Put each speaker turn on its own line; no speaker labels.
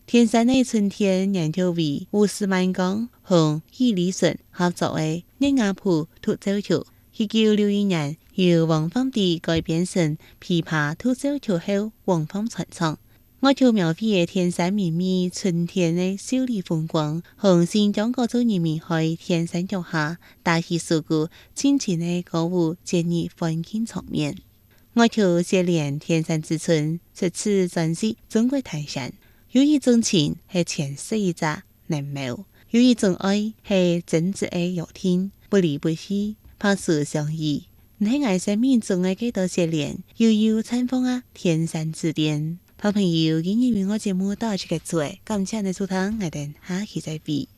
天山的春天研究为乌斯曼江和伊犁省合作的聂雅浦土走桥。1961年由王芳地改编成琵琶土走桥后，王芳传唱。我就描绘天山绵密春天的秀丽风光，和新疆各族人民在天山脚下大喜事故尽情的歌舞节日欢庆场面。我就写连天山之春，这次专辑中国泰山。有一种情是前世一者难谋，有一种爱是真挚的友情，不离不弃，拍手相依。你爱生命中的几多些年，悠悠绽放啊，天山之巅。好朋友，今日与我节目到此结束，感谢你收聽，我哋下期再會。